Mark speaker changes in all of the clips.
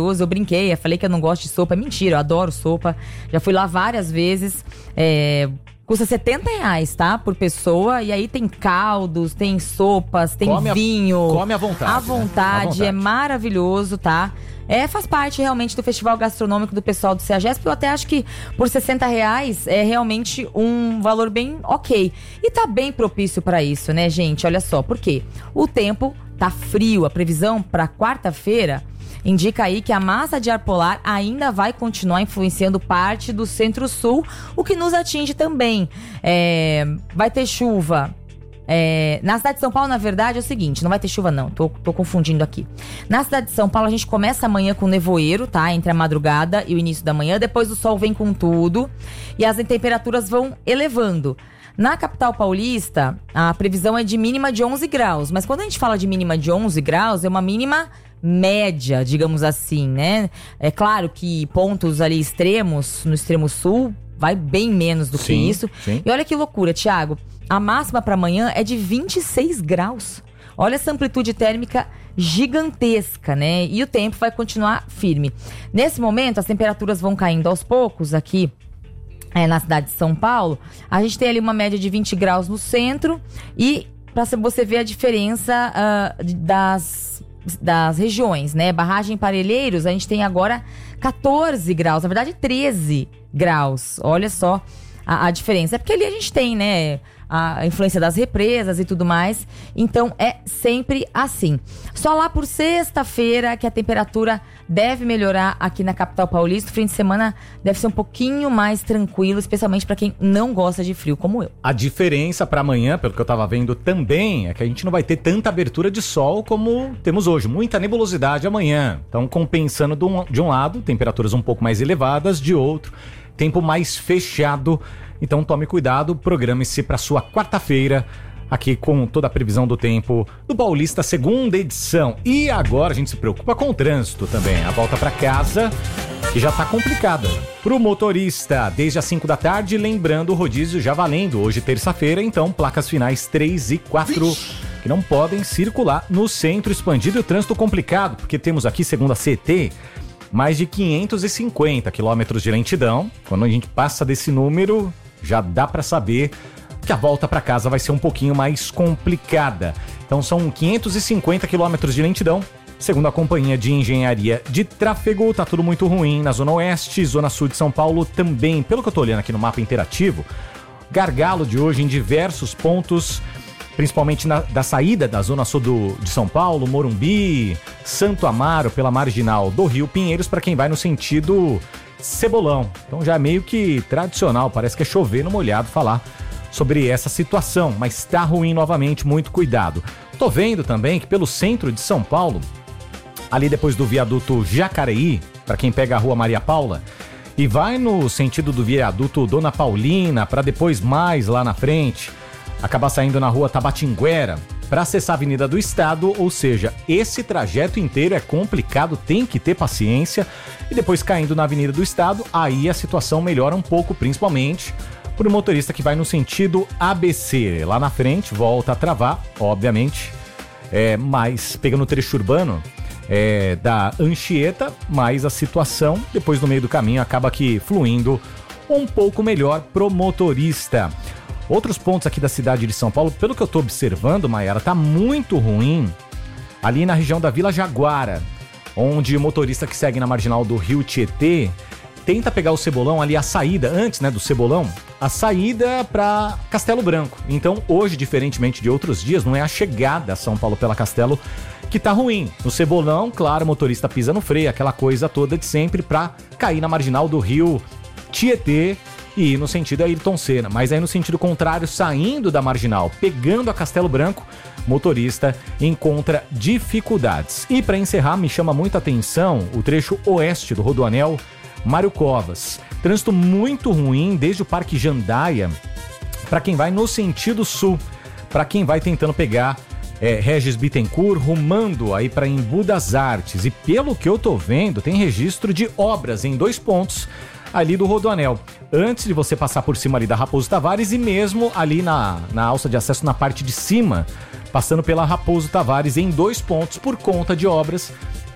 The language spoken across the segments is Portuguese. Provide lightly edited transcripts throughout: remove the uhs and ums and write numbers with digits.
Speaker 1: maravilhoso. Eu brinquei, eu falei que eu não gosto de sopa. É mentira, eu adoro sopa. Já fui lá várias vezes. Custa R$70, tá? Por pessoa. E aí tem caldos, tem sopas, tem vinho.
Speaker 2: Come à vontade.
Speaker 1: À vontade, é maravilhoso, tá? Faz parte realmente do festival gastronômico do pessoal do CEAGESP. Eu até acho que por R$60 é realmente um valor bem ok. E tá bem propício pra isso, né, gente? Olha só, por quê? O tempo tá frio. A previsão pra quarta-feira indica aí que a massa de ar polar ainda vai continuar influenciando parte do centro-sul, o que nos atinge também. Vai ter chuva. Na cidade de São Paulo, na verdade, é o seguinte, não vai ter chuva não, tô confundindo aqui. Na cidade de São Paulo, a gente começa amanhã com nevoeiro, tá? Entre a madrugada e o início da manhã, depois o sol vem com tudo e as temperaturas vão elevando. Na capital paulista, a previsão é de mínima de 11 graus, mas quando a gente fala de mínima de 11 graus, é uma mínima média, digamos assim, né? É claro que pontos ali extremos, no extremo sul, vai bem menos do que isso. Sim. E olha que loucura, Thiago. A máxima para amanhã é de 26 graus. Olha essa amplitude térmica gigantesca, né? E o tempo vai continuar firme. Nesse momento, as temperaturas vão caindo aos poucos aqui na cidade de São Paulo. A gente tem ali uma média de 20 graus no centro. E para você ver a diferença das regiões, né? Barragem Parelheiros, a gente tem agora 14 graus. Na verdade, 13 graus. Olha só a diferença. É porque ali a gente tem, né, a influência das represas e tudo mais. Então é sempre assim. Só lá por sexta-feira que a temperatura deve melhorar aqui na capital paulista. O fim de semana deve ser um pouquinho mais tranquilo, especialmente para quem não gosta de frio como eu.
Speaker 2: A diferença para amanhã, pelo que eu tava vendo também, é que a gente não vai ter tanta abertura de sol como temos hoje. Muita nebulosidade amanhã. Então compensando de um lado, temperaturas um pouco mais elevadas, de outro, tempo mais fechado. Então tome cuidado, programe-se para sua quarta-feira, aqui com toda a previsão do tempo do Paulista, segunda edição. E agora a gente se preocupa com o trânsito também. A volta para casa, que já tá complicada pro motorista. Desde as 5 da tarde, lembrando, o rodízio já valendo. Hoje, terça-feira, então, placas finais 3 e 4... que não podem circular no centro expandido e o trânsito complicado, porque temos aqui, segundo a CT, mais de 550 quilômetros de lentidão. Quando a gente passa desse número, já dá para saber que a volta para casa vai ser um pouquinho mais complicada. Então são 550 quilômetros de lentidão. Segundo a Companhia de Engenharia de Tráfego, tá tudo muito ruim na Zona Oeste, Zona Sul de São Paulo também. Pelo que eu tô olhando aqui no mapa interativo, gargalo de hoje em diversos pontos, principalmente da saída da Zona Sul de São Paulo, Morumbi, Santo Amaro, pela marginal do Rio Pinheiros, para quem vai no sentido Cebolão. Então já é meio que tradicional, parece que é chover no molhado falar sobre essa situação, mas tá ruim novamente, muito cuidado. Tô vendo também que pelo centro de São Paulo, ali depois do viaduto Jacareí, para quem pega a rua Maria Paula, e vai no sentido do viaduto Dona Paulina, para depois mais lá na frente acabar saindo na rua Tabatinguera para acessar a Avenida do Estado, ou seja, esse trajeto inteiro é complicado, tem que ter paciência, e depois caindo na Avenida do Estado, aí a situação melhora um pouco, principalmente para o motorista que vai no sentido ABC. Lá na frente, volta a travar, obviamente, mas pegando o trecho urbano da Anchieta, mas a situação, depois no meio do caminho, acaba que fluindo um pouco melhor pro motorista. Outros pontos aqui da cidade de São Paulo, pelo que eu tô observando, Maiara, tá muito ruim ali na região da Vila Jaguara, onde o motorista que segue na marginal do Rio Tietê tenta pegar o Cebolão ali, a saída, antes, né, do Cebolão, a saída para Castelo Branco. Então, hoje, diferentemente de outros dias, não é a chegada a São Paulo pela Castelo que tá ruim. No Cebolão, claro, o motorista pisa no freio, aquela coisa toda de sempre para cair na marginal do Rio Tietê e ir no sentido Ayrton Senna. Mas aí no sentido contrário, saindo da marginal, pegando a Castelo Branco, motorista encontra dificuldades. E para encerrar, me chama muita atenção o trecho oeste do Rodoanel Mário Covas. Trânsito muito ruim desde o Parque Jandaia para quem vai no sentido sul, para quem vai tentando pegar Regis Bittencourt, rumando aí para Embu das Artes. E pelo que eu tô vendo, tem registro de obras em 2 pontos ali do Rodoanel, antes de você passar por cima ali da Raposo Tavares e mesmo ali na alça de acesso na parte de cima, passando pela Raposo Tavares em 2 pontos por conta de obras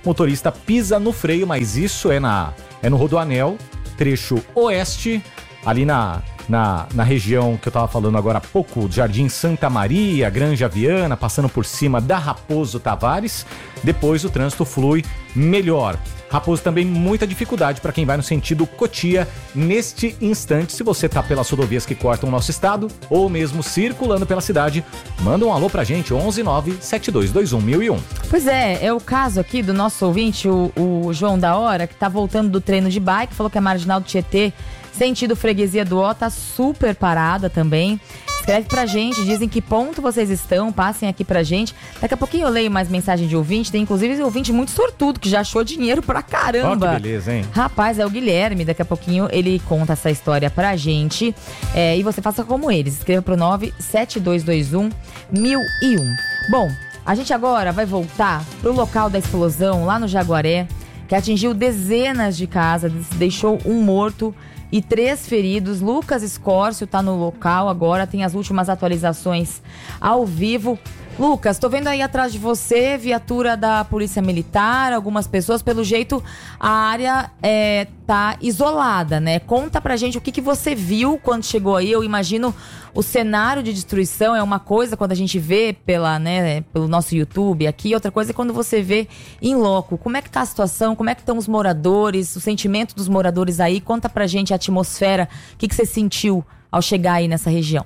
Speaker 2: motorista pisa no freio, mas isso é no Rodoanel, trecho oeste, ali na região que eu tava falando agora há pouco, Jardim Santa Maria, Granja Viana, passando por cima da Raposo Tavares. Depois o trânsito flui melhor. Raposo também muita dificuldade para quem vai no sentido Cotia neste instante. Se você tá pelas rodovias que cortam o nosso estado ou mesmo circulando pela cidade, manda um alô pra gente, 11972211001.
Speaker 1: Pois é o caso aqui do nosso ouvinte, o João da Hora, que tá voltando do treino de bike, falou que a Marginal do Tietê, sentido Freguesia do Ó, tá super parada também. Escreve pra gente, dizem que ponto vocês estão, passem aqui pra gente. Daqui a pouquinho eu leio mais mensagem de ouvinte, tem inclusive ouvinte muito sortudo, que já achou dinheiro pra caramba.
Speaker 2: Ó, que beleza, hein?
Speaker 1: Rapaz, é o Guilherme, daqui a pouquinho ele conta essa história pra gente. E você faça como eles, escreva pro 97221-1001. Bom, a gente agora vai voltar pro local da explosão lá no Jaguaré, que atingiu dezenas de casas, deixou um morto e 3 feridos. Lucas Escórcio tá no local agora, tem as últimas atualizações ao vivo. Lucas, tô vendo aí atrás de você, viatura da Polícia Militar, algumas pessoas, pelo jeito a área tá isolada, né? Conta pra gente o que você viu quando chegou aí. Eu imagino o cenário de destruição é uma coisa quando a gente vê pelo nosso YouTube aqui, outra coisa é quando você vê em loco. Como é que tá a situação, como é que estão os moradores, o sentimento dos moradores aí? Conta pra gente a atmosfera, o que você sentiu ao chegar aí nessa região?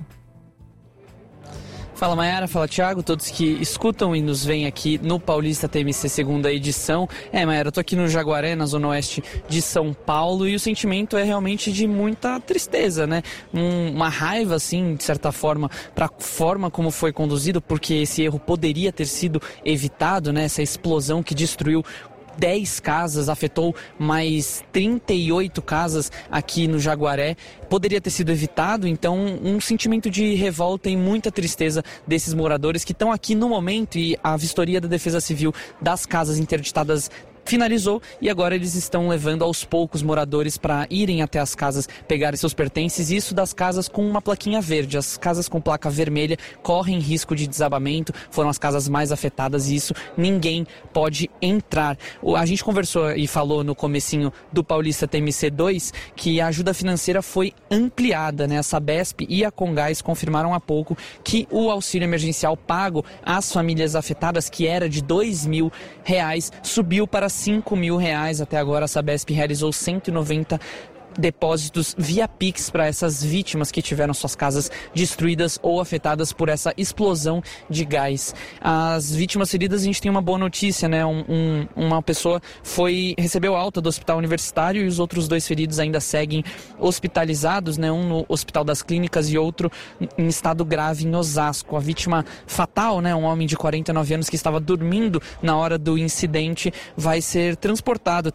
Speaker 3: Fala Mayara, fala Thiago, todos que escutam e nos veem aqui no Paulista TMC segunda edição. Mayara, eu tô aqui no Jaguaré, na zona oeste de São Paulo, e o sentimento é realmente de muita tristeza, né? Uma raiva, assim, de certa forma, pra forma como foi conduzido, porque esse erro poderia ter sido evitado, né? Essa explosão que destruiu 10 casas, afetou mais 38 casas aqui no Jaguaré, poderia ter sido evitado. Então um sentimento de revolta e muita tristeza desses moradores que estão aqui no momento, e a vistoria da Defesa Civil das casas interditadas finalizou e agora eles estão levando aos poucos moradores para irem até as casas pegarem seus pertences, isso das casas com uma plaquinha verde. As casas com placa vermelha correm risco de desabamento, foram as casas mais afetadas e isso ninguém pode entrar. A gente conversou e falou no comecinho do Paulista TMC 2 que a ajuda financeira foi ampliada, né? A Sabesp e a Congás confirmaram há pouco que o auxílio emergencial pago às famílias afetadas, que era de R$2.000, subiu para R$5.000. Até agora a Sabesp realizou 190 depósitos via Pix para essas vítimas que tiveram suas casas destruídas ou afetadas por essa explosão de gás. As vítimas feridas, a gente tem uma boa notícia, né? Uma pessoa recebeu alta do hospital universitário e os outros 2 feridos ainda seguem hospitalizados, né? Um no Hospital das Clínicas e outro em estado grave em Osasco. A vítima fatal, né? Um homem de 49 anos que estava dormindo na hora do incidente, vai ser transportado,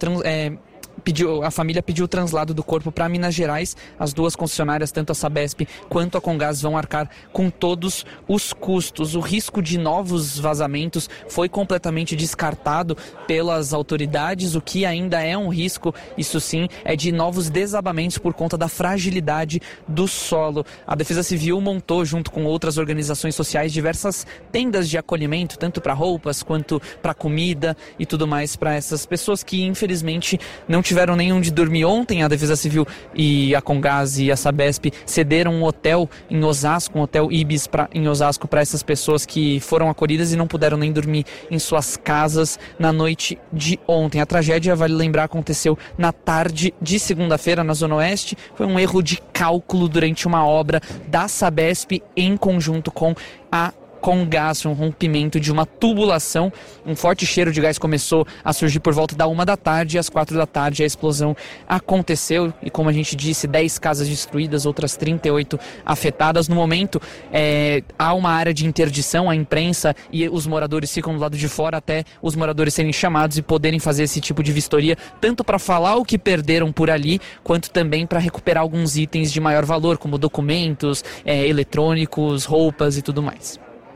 Speaker 3: a família pediu o translado do corpo para Minas Gerais. As 2 concessionárias, tanto a Sabesp quanto a Congás, vão arcar com todos os custos. O risco de novos vazamentos foi completamente descartado pelas autoridades. O que ainda é um risco, isso sim, é de novos desabamentos por conta da fragilidade do solo. A Defesa Civil montou, junto com outras organizações sociais, diversas tendas de acolhimento, tanto para roupas quanto para comida e tudo mais, para essas pessoas que infelizmente não tiveram nenhum de dormir. Ontem a Defesa Civil e a Congás e a Sabesp cederam um hotel em Osasco, um hotel Ibis em Osasco, para essas pessoas que foram acolhidas e não puderam nem dormir em suas casas na noite de ontem. A tragédia, vale lembrar, aconteceu na tarde de segunda-feira na Zona Oeste. Foi um erro de cálculo durante uma obra da Sabesp em conjunto com a Congás, um rompimento de uma tubulação. Um forte cheiro de gás começou a surgir por volta da 1 da tarde e às 4 da tarde a explosão aconteceu. E como a gente disse, 10 casas destruídas, outras 38 afetadas. No momento, há uma área de interdição, a imprensa e os moradores ficam do lado de fora até os moradores serem chamados e poderem fazer esse tipo de vistoria, tanto para falar o que perderam por ali, quanto também para recuperar alguns itens de maior valor, como documentos, eletrônicos, roupas e tudo mais.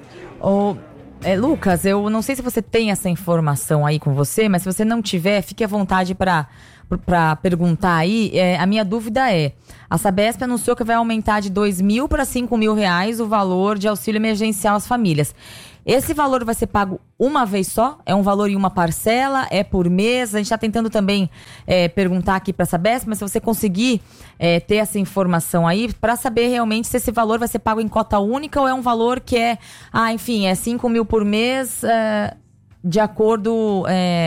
Speaker 1: Lucas, eu não sei se você tem essa informação aí com você, mas se você não tiver, fique à vontade para perguntar aí. A minha dúvida é, a Sabesp anunciou que vai aumentar de R$2.000 para R$5.000 o valor de auxílio emergencial às famílias. Esse valor vai ser pago uma vez só? É um valor em uma parcela? É por mês? A gente está tentando também perguntar aqui para a Sabesp, mas se você conseguir ter essa informação aí, para saber realmente se esse valor vai ser pago em cota única ou é um valor que é 5 mil por mês, de acordo...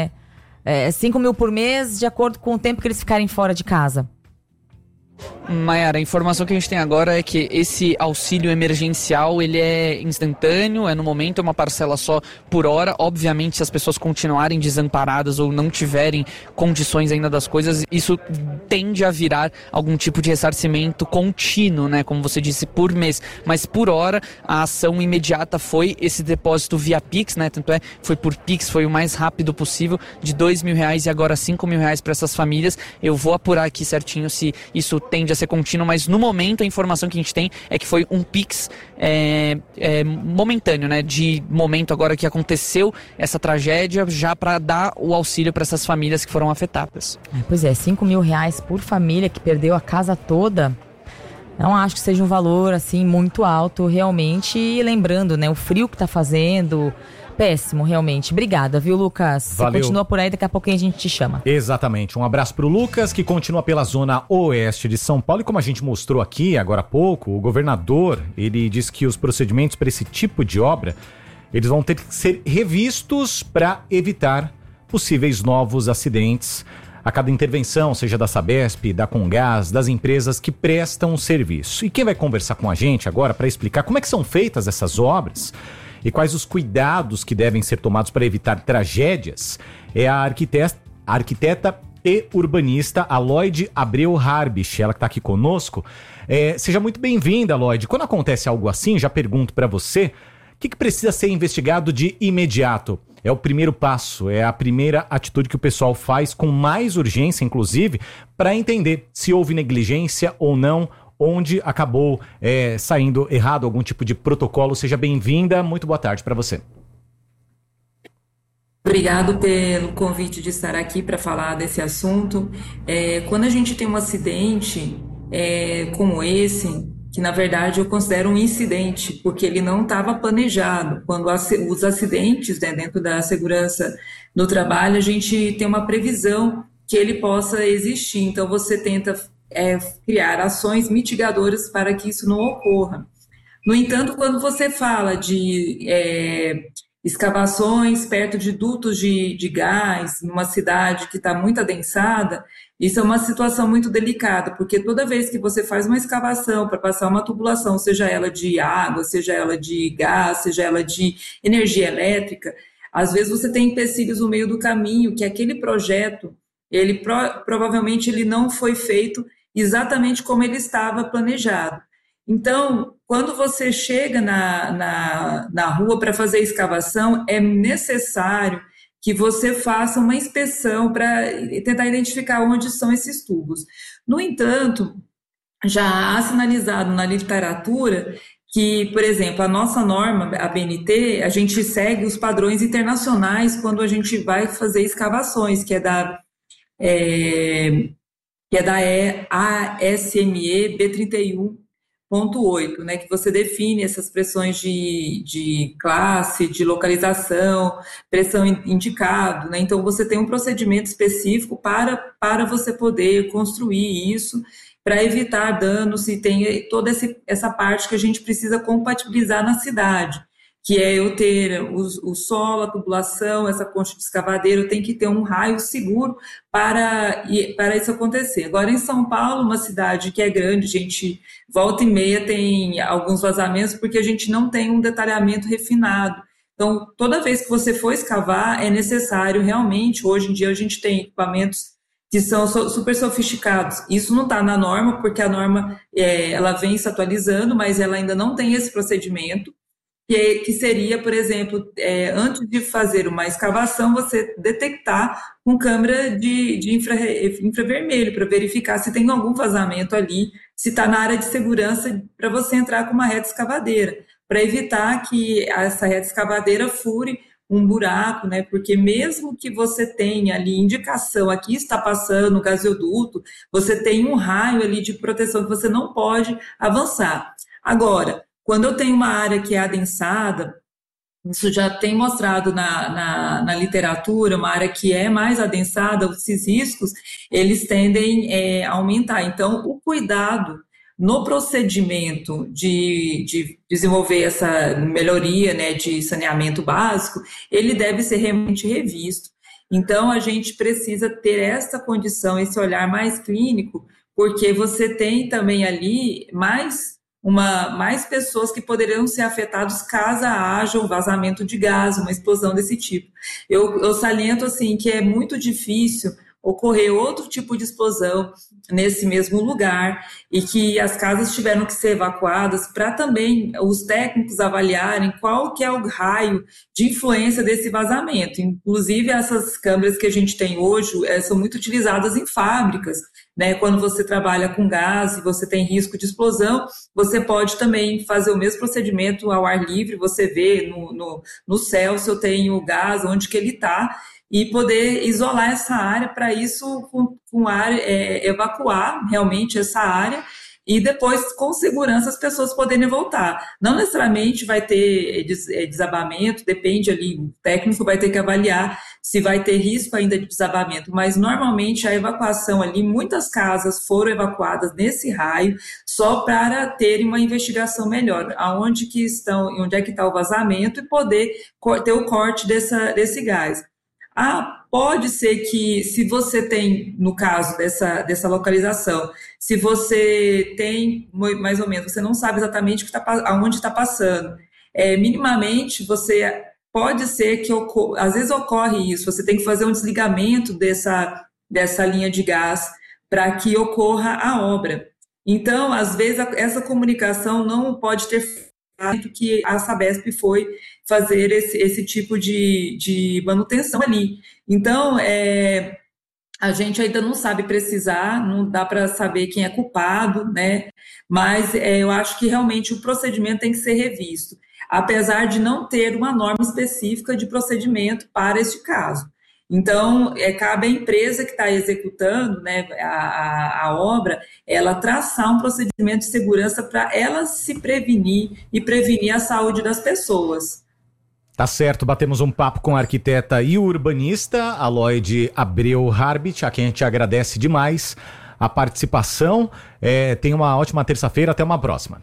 Speaker 1: 5 mil por mês, de acordo com o tempo que eles ficarem fora de casa.
Speaker 3: Maiara, a informação que a gente tem agora é que esse auxílio emergencial, ele é instantâneo, no momento, é uma parcela só por hora. Obviamente, se as pessoas continuarem desamparadas ou não tiverem condições ainda das coisas, isso tende a virar algum tipo de ressarcimento contínuo, né? Como você disse, por mês. Mas por hora, a ação imediata foi esse depósito via Pix, né? Tanto foi por Pix, foi o mais rápido possível, de R$2.000 e agora R$5.000 para essas famílias. Eu vou apurar aqui certinho se isso tende a ser contínuo, mas no momento a informação que a gente tem é que foi um Pix momentâneo, né? De momento agora que aconteceu essa tragédia, já para dar o auxílio para essas famílias que foram afetadas.
Speaker 1: Pois é, R$5.000 por família que perdeu a casa toda. Não acho que seja um valor assim muito alto realmente, e lembrando, né, o frio que tá fazendo, péssimo realmente. Obrigada, viu, Lucas?
Speaker 2: Valeu.
Speaker 1: Você continua por aí, daqui a pouquinho a gente te chama.
Speaker 2: Exatamente, um abraço pro Lucas, que continua pela zona oeste de São Paulo, e como a gente mostrou aqui agora há pouco, o governador, ele disse que os procedimentos para esse tipo de obra, eles vão ter que ser revistos para evitar possíveis novos acidentes a cada intervenção, seja da Sabesp, da Comgás, das empresas que prestam serviço. E quem vai conversar com a gente agora para explicar como é que são feitas essas obras e quais os cuidados que devem ser tomados para evitar tragédias é a arquiteta e urbanista Aloide Abreu Harbich, ela que está aqui conosco. Seja muito bem-vinda, Aloide. Quando acontece algo assim, já pergunto para você, o que precisa ser investigado de imediato? É o primeiro passo, é a primeira atitude que o pessoal faz com mais urgência, inclusive, para entender se houve negligência ou não, onde acabou saindo errado algum tipo de protocolo. Seja bem-vinda, muito boa tarde para você.
Speaker 4: Obrigado pelo convite de estar aqui para falar desse assunto. Quando a gente tem um acidente como esse, que na verdade eu considero um incidente, porque ele não estava planejado. Quando os acidentes, né, dentro da segurança no trabalho, a gente tem uma previsão que ele possa existir. Então você tenta criar ações mitigadoras para que isso não ocorra. No entanto, quando você fala de escavações perto de dutos de gás, numa cidade que está muito adensada, isso é uma situação muito delicada, porque toda vez que você faz uma escavação para passar uma tubulação, seja ela de água, seja ela de gás, seja ela de energia elétrica, às vezes você tem empecilhos no meio do caminho, que aquele projeto, ele provavelmente ele não foi feito exatamente como ele estava planejado. Então, quando você chega na rua para fazer a escavação, é necessário que você faça uma inspeção para tentar identificar onde são esses tubos. No entanto, já há sinalizado na literatura que, por exemplo, a nossa norma, a BNT, a gente segue os padrões internacionais quando a gente vai fazer escavações, que é da ASME B31.8, né, que você define essas pressões de classe, de localização, pressão indicado, né? Então você tem um procedimento específico para você poder construir isso, para evitar danos, e tem toda essa parte que a gente precisa compatibilizar na cidade, que é eu ter o solo, a tubulação, essa concha de escavadeiro, tem que ter um raio seguro para isso acontecer. Agora, em São Paulo, uma cidade que é grande, a gente volta e meia tem alguns vazamentos, porque a gente não tem um detalhamento refinado. Então, toda vez que você for escavar, é necessário realmente, hoje em dia a gente tem equipamentos que são super sofisticados. Isso não está na norma, porque a norma ela vem se atualizando, mas ela ainda não tem esse procedimento, que seria, por exemplo, antes de fazer uma escavação, você detectar com câmera de infravermelho para verificar se tem algum vazamento ali, se está na área de segurança para você entrar com uma reta escavadeira, para evitar que essa reta escavadeira fure um buraco, né? Porque mesmo que você tenha ali indicação, aqui está passando o gasoduto, você tem um raio ali de proteção que você não pode avançar. Agora, quando eu tenho uma área que é adensada, isso já tem mostrado na literatura, uma área que é mais adensada, esses riscos, eles tendem a aumentar. Então, o cuidado no procedimento de desenvolver essa melhoria, né, de saneamento básico, ele deve ser realmente revisto. Então, a gente precisa ter essa condição, esse olhar mais clínico, porque você tem também ali mais pessoas que poderiam ser afetadas caso haja um vazamento de gás, uma explosão desse tipo. Eu saliento assim, que é muito difícil ocorrer outro tipo de explosão nesse mesmo lugar e que as casas tiveram que ser evacuadas para também os técnicos avaliarem qual que é o raio de influência desse vazamento. Inclusive, essas câmeras que a gente tem hoje são muito utilizadas em fábricas, né? Quando você trabalha com gás e você tem risco de explosão, você pode também fazer o mesmo procedimento ao ar livre, você vê no céu se eu tenho gás, onde que ele está, e poder isolar essa área, para isso, com ar, evacuar realmente essa área e depois, com segurança, as pessoas poderem voltar. Não necessariamente vai ter desabamento, depende ali, o técnico vai ter que avaliar se vai ter risco ainda de desabamento, mas normalmente a evacuação ali, muitas casas foram evacuadas nesse raio só para terem uma investigação melhor, onde é que está o vazamento e poder ter o corte desse gás. Pode ser que, se você tem, no caso dessa localização, se você tem, mais ou menos, você não sabe exatamente aonde está passando, minimamente, pode ser que, às vezes ocorre isso, você tem que fazer um desligamento dessa linha de gás para que ocorra a obra. Então, às vezes, essa comunicação não pode ter que a Sabesp foi fazer esse tipo de manutenção ali. Então, a gente ainda não sabe precisar, não dá para saber quem é culpado, né? Mas eu acho que realmente o procedimento tem que ser revisto, apesar de não ter uma norma específica de procedimento para este caso. Então, cabe à empresa que está executando, né, a obra, ela traçar um procedimento de segurança para ela se prevenir e prevenir a saúde das pessoas.
Speaker 2: Tá certo, batemos um papo com a arquiteta e urbanista Aloide Abreu Harbit, a quem a gente agradece demais a participação. Tenha uma ótima terça-feira, até uma próxima.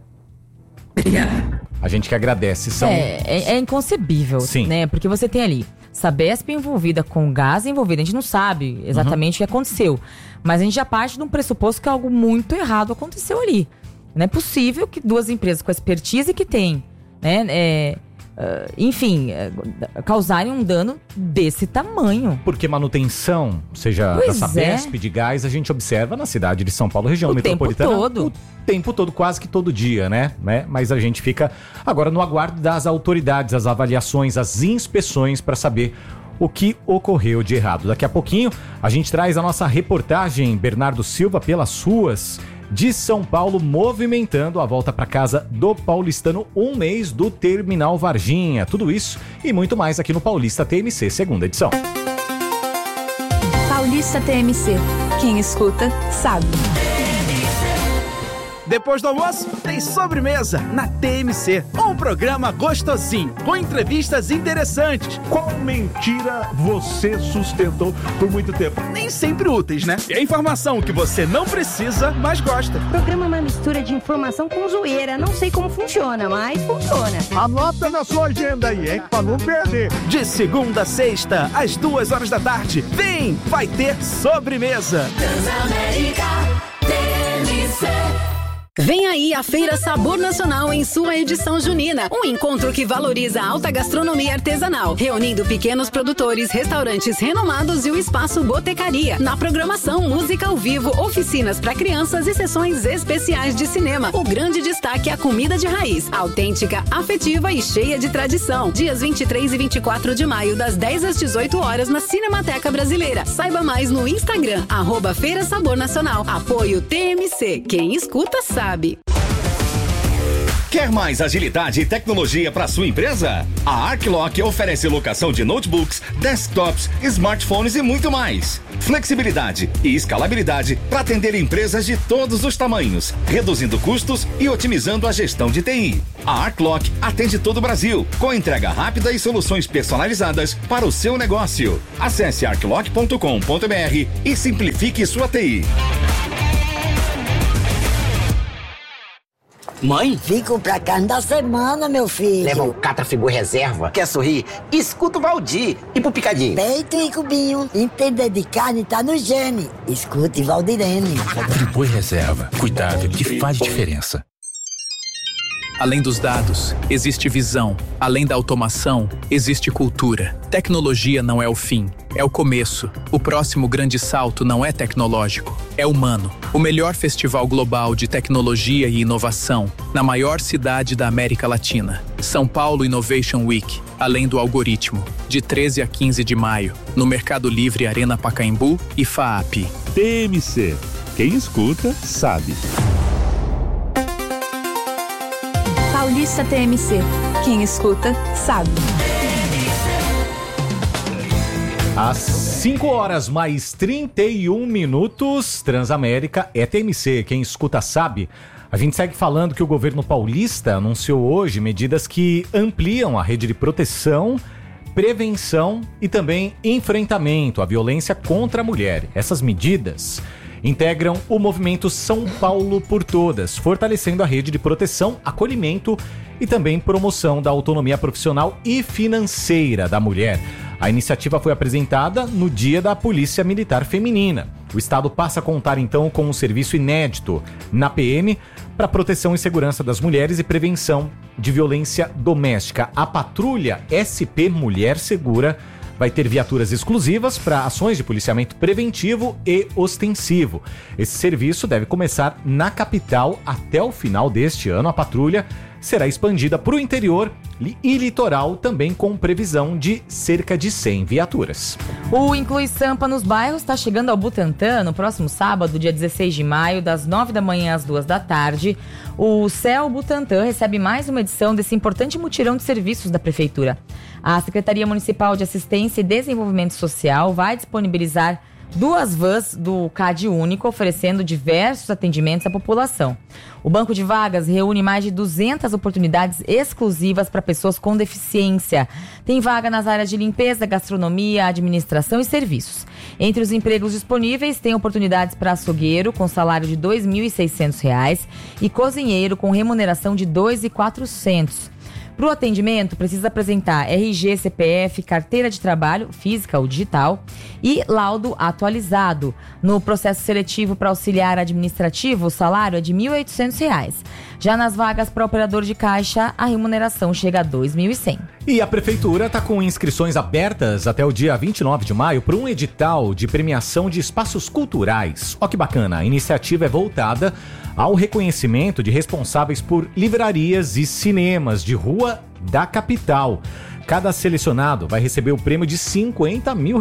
Speaker 4: Obrigada.
Speaker 2: A gente que agradece.
Speaker 1: É inconcebível,
Speaker 2: sim,
Speaker 1: né? Porque você tem ali Sabesp envolvida com gás envolvida. A gente não sabe exatamente o que aconteceu. Mas a gente já parte de um pressuposto que algo muito errado aconteceu ali. Não é possível que duas empresas com a expertise que têm, né? Causarem um dano desse tamanho.
Speaker 2: Porque manutenção, seja da Sabesp de gás, a gente observa na cidade de São Paulo, região metropolitana, o tempo todo, quase que todo dia, né? Mas a gente fica agora no aguardo das autoridades, as avaliações, as inspeções para saber o que ocorreu de errado. Daqui a pouquinho a gente traz a nossa reportagem Bernardo Silva pelas ruas de São Paulo, movimentando a volta para casa do paulistano, um mês do Terminal Varginha. Tudo isso e muito mais aqui no Paulista TMC, segunda edição.
Speaker 5: Paulista TMC. Quem escuta, sabe.
Speaker 6: Depois do almoço, tem sobremesa na TMC. Um programa gostosinho, com entrevistas interessantes.
Speaker 7: Qual mentira você sustentou por muito tempo?
Speaker 6: Nem sempre úteis, né? E a informação que você não precisa, mas gosta.
Speaker 8: O programa é uma mistura de informação com zoeira. Não sei como funciona, mas funciona.
Speaker 7: Anota na sua agenda aí, pra não perder.
Speaker 6: De segunda a sexta, às 2h da tarde. Vem, vai ter sobremesa.
Speaker 5: Transamérica TMC. Vem aí a Feira Sabor Nacional em sua edição junina. Um encontro que valoriza a alta gastronomia artesanal, reunindo pequenos produtores, restaurantes renomados e o espaço Botecaria. Na programação, música ao vivo, oficinas para crianças e sessões especiais de cinema. O grande destaque é a comida de raiz, autêntica, afetiva e cheia de tradição. Dias 23 e 24 de maio, das 10 às 18 horas, na Cinemateca Brasileira. Saiba mais no Instagram, @Feira Sabor Nacional. Apoio TMC. Quem escuta sabe.
Speaker 9: Quer mais agilidade e tecnologia para sua empresa? A Arclock oferece locação de notebooks, desktops, smartphones e muito mais. Flexibilidade e escalabilidade para atender empresas de todos os tamanhos, reduzindo custos e otimizando a gestão de TI. A Arclock atende todo o Brasil, com entrega rápida e soluções personalizadas para o seu negócio. Acesse arclock.com.br e simplifique sua TI.
Speaker 10: Mãe? Vim comprar carne da semana, meu filho.
Speaker 11: Leva o Catrafigu Reserva. Quer sorrir? Escuta o Valdir. E pro Picadinho?
Speaker 10: Peito e cubinho. Entender de carne tá no gene. Escute Valdirene.
Speaker 12: Friboi Reserva. Cuidado que faz diferença. Além dos dados, existe visão. Além da automação, existe cultura. Tecnologia não é o fim, é o começo. O próximo grande salto não é tecnológico, é humano. O melhor festival global de tecnologia e inovação, na maior cidade da América Latina. São Paulo Innovation Week, além do algoritmo, de 13 a 15 de maio, no Mercado Livre Arena Pacaembu e FAAP.
Speaker 7: TMC. Quem escuta, sabe.
Speaker 13: Paulista TMC. Quem escuta, sabe.
Speaker 2: Às 5 horas mais 31 minutos, Transamérica é TMC. Quem escuta, sabe. A gente segue falando que o governo paulista anunciou hoje medidas que ampliam a rede de proteção, prevenção e também enfrentamento à violência contra a mulher. Essas medidas integram o movimento São Paulo por Todas, fortalecendo a rede de proteção, acolhimento e também promoção da autonomia profissional e financeira da mulher. A iniciativa foi apresentada no Dia da Polícia Militar Feminina. O Estado passa a contar então com um serviço inédito na PM para proteção e segurança das mulheres e prevenção de violência doméstica. A patrulha SP Mulher Segura vai ter viaturas exclusivas para ações de policiamento preventivo e ostensivo. Esse serviço deve começar na capital até o final deste ano. A patrulha será expandida para o interior e litoral, também com previsão de cerca de 100 viaturas.
Speaker 1: O Inclui Sampa nos bairros está chegando ao Butantã no próximo sábado, dia 16 de maio, das 9 da manhã às 2 da tarde. O CEL Butantã recebe mais uma edição desse importante mutirão de serviços da Prefeitura. A Secretaria Municipal de Assistência e Desenvolvimento Social vai disponibilizar 2 vans do CAD Único, oferecendo diversos atendimentos à população. O banco de vagas reúne mais de 200 oportunidades exclusivas para pessoas com deficiência. Tem vaga nas áreas de limpeza, gastronomia, administração e serviços. Entre os empregos disponíveis, tem oportunidades para açougueiro, com salário de R$ 2.600, e cozinheiro, com remuneração de R$ 2.400. Para o atendimento, precisa apresentar RG, CPF, carteira de trabalho, física ou digital, e laudo atualizado. No processo seletivo para auxiliar administrativo, o salário é de R$ 1.800. Já nas vagas para operador de caixa, a remuneração chega a R$ 2.100.
Speaker 2: E a Prefeitura está com inscrições abertas até o dia 29 de maio para um edital de premiação de espaços culturais. Ó que bacana, a iniciativa é voltada ao reconhecimento de responsáveis por livrarias e cinemas de rua da capital. Cada selecionado vai receber o prêmio de R$ 50 mil.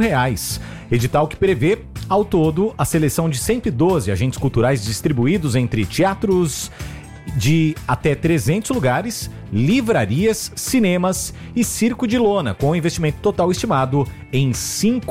Speaker 2: Edital que prevê, ao todo, a seleção de 112 agentes culturais distribuídos entre teatros de até 300 lugares, livrarias, cinemas e circo de lona, com investimento total estimado em R$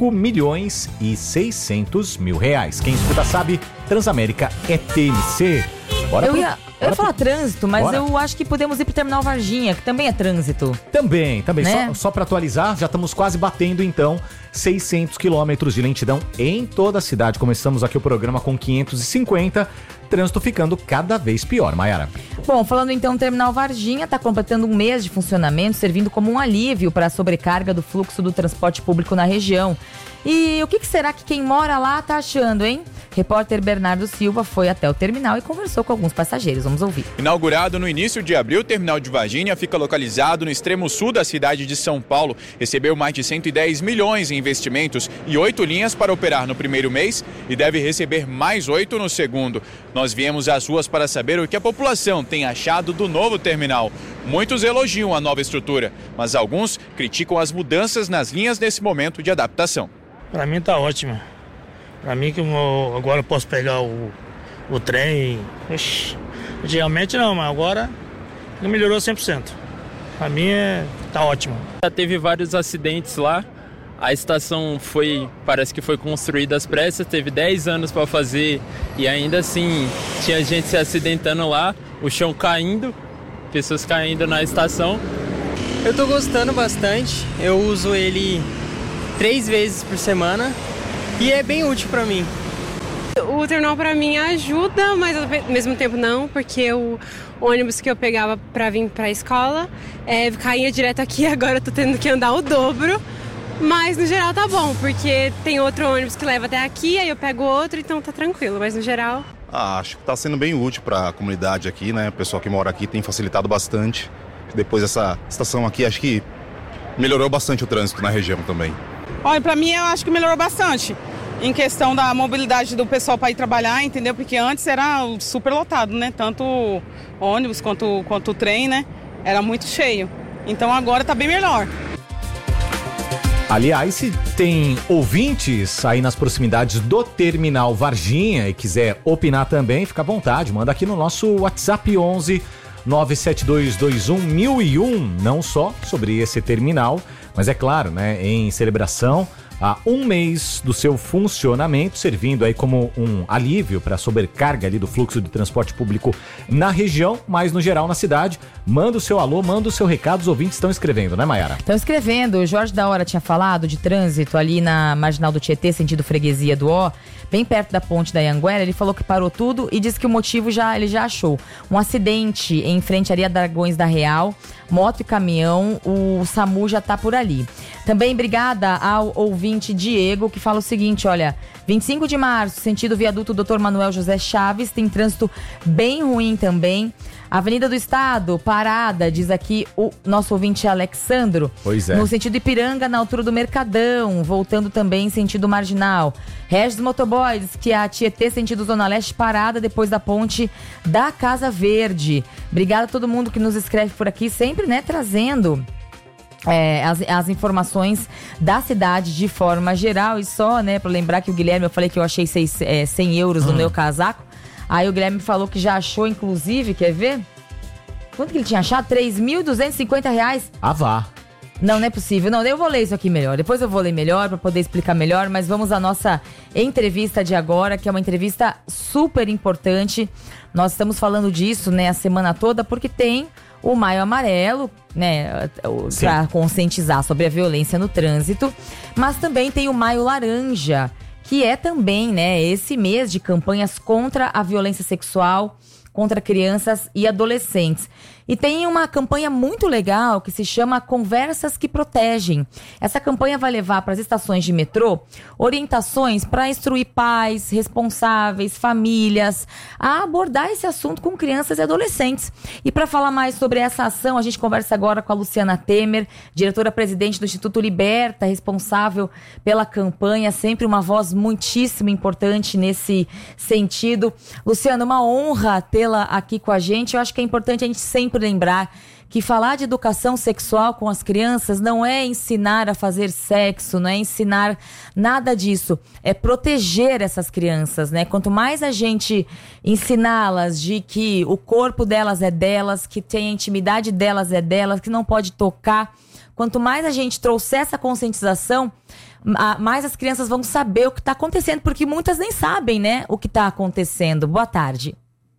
Speaker 2: 5.600.000. Quem escuta sabe, Transamérica é TMC.
Speaker 1: Eu ia falar trânsito, mas eu acho que podemos ir pro Terminal Varginha, que também é trânsito.
Speaker 2: Também.
Speaker 1: Né?
Speaker 2: Só para atualizar, já estamos quase batendo então 600 quilômetros de lentidão em toda a cidade. Começamos aqui o programa com 550, trânsito ficando cada vez pior, Mayara.
Speaker 1: Bom, falando então, o Terminal Varginha está completando um mês de funcionamento, servindo como um alívio para a sobrecarga do fluxo do transporte público na região. E o que será que quem mora lá tá achando, hein? Repórter Bernardo Silva foi até o terminal e conversou com alguns passageiros. Vamos ouvir.
Speaker 14: Inaugurado no início de abril, o terminal de Varginha fica localizado no extremo sul da cidade de São Paulo. Recebeu mais de 110 milhões em investimentos e 8 linhas para operar no primeiro mês e deve receber mais 8 no segundo. Nós viemos às ruas para saber o que a população tem achado do novo terminal. Muitos elogiam a nova estrutura, mas alguns criticam as mudanças nas linhas nesse momento de adaptação.
Speaker 15: Para mim tá ótimo. Para mim que agora eu posso pegar o trem. Antigamente não, mas agora não melhorou 100%. Pra mim tá ótimo.
Speaker 16: Já teve vários acidentes lá. A estação parece que foi construída às pressas, teve 10 anos para fazer e ainda assim tinha gente se acidentando lá, o chão caindo, pessoas caindo na estação.
Speaker 17: Eu tô gostando bastante, eu uso ele 3 vezes por semana e é bem útil para mim.
Speaker 18: O terminal para mim ajuda, mas ao mesmo tempo não, porque o ônibus que eu pegava para vir para a escola caía direto aqui, agora eu tô tendo que andar o dobro. Mas no geral tá bom, porque tem outro ônibus que leva até aqui, aí eu pego outro, então tá tranquilo, mas no geral...
Speaker 19: acho que tá sendo bem útil para a comunidade aqui, né? O pessoal que mora aqui tem facilitado bastante. Depois dessa estação aqui, acho que melhorou bastante o trânsito na região também.
Speaker 20: Olha, para mim eu acho que melhorou bastante em questão da mobilidade do pessoal para ir trabalhar, entendeu? Porque antes era super lotado, né? Tanto o ônibus quanto o trem, né? Era muito cheio. Então agora tá bem melhor.
Speaker 2: Aliás, se tem ouvintes aí nas proximidades do Terminal Varginha e quiser opinar também, fica à vontade, manda aqui no nosso WhatsApp 11 97221 1001, não só sobre esse terminal, mas é claro, né, em celebração a 1 mês do seu funcionamento, servindo aí como um alívio para a sobrecarga ali do fluxo de transporte público na região, mas no geral na cidade. Manda o seu alô, manda o seu recado, os ouvintes estão escrevendo, né, Mayara?
Speaker 1: Estão escrevendo, o Jorge da Hora tinha falado de trânsito ali na Marginal do Tietê, sentido Freguesia do Ó, bem perto da ponte da Anhanguera. Ele falou que parou tudo e disse que o motivo ele já achou. Um acidente em frente ali a Dragões da Real, moto e caminhão, o SAMU já tá por ali. Também obrigada ao ouvinte Diego, que fala o seguinte, olha, 25 de março, sentido viaduto Dr. Manuel José Chaves, tem trânsito bem ruim também. Avenida do Estado, parada, diz aqui o nosso ouvinte Alexandro.
Speaker 2: Pois é.
Speaker 1: No sentido Ipiranga, na altura do Mercadão, voltando também em sentido Marginal. Regis Motoboys, que é a Tietê, sentido Zona Leste, parada depois da ponte da Casa Verde. Obrigada a todo mundo que nos escreve por aqui, sempre, né, trazendo as informações da cidade de forma geral. E só, né, pra lembrar que o Guilherme, eu falei que eu achei 100 euros no meu casaco. Aí o Guilherme falou que já achou, inclusive, quer ver? Quanto que ele tinha achado? R$3.250.
Speaker 2: Ah, vá.
Speaker 1: Não é possível. Não, eu vou ler isso aqui melhor. Depois eu vou ler melhor para poder explicar melhor. Mas vamos à nossa entrevista de agora, que é uma entrevista super importante. Nós estamos falando disso, né, a semana toda, porque tem o Maio Amarelo, né, para conscientizar sobre a violência no trânsito. Mas também tem o Maio Laranja, que é também, né, esse mês de campanhas contra a violência sexual contra crianças e adolescentes. E tem uma campanha muito legal que se chama Conversas que Protegem. Essa campanha vai levar para as estações de metrô orientações para instruir pais, responsáveis, famílias a abordar esse assunto com crianças e adolescentes. E para falar mais sobre essa ação, a gente conversa agora com a Luciana Temer, diretora-presidente do Instituto Liberta, responsável pela campanha, sempre uma voz muitíssimo importante nesse sentido. Luciana, uma honra tê-la aqui com a gente. Eu acho que é importante a gente sempre lembrar que falar de educação sexual com as crianças não é ensinar a fazer sexo, não é ensinar nada disso, é proteger essas crianças, né? Quanto mais a gente ensiná-las de que o corpo delas é delas, que tem a intimidade delas é delas, que não pode tocar, quanto mais a gente trouxer essa conscientização, mais as crianças vão saber o que está acontecendo, porque muitas nem sabem, né, o que está acontecendo. Boa tarde.